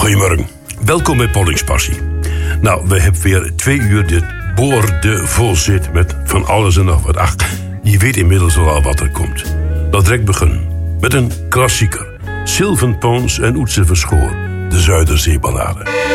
Goedemorgen. Welkom bij Pollingspassie. Nou, we hebben weer 2 uur dit boordevol zit met van alles en nog wat. Ach, je weet inmiddels al wat er komt. Dat direct beginnen met een klassieker. Sylvan Pons en Oetse Verschoor, de Zuiderzeeballade.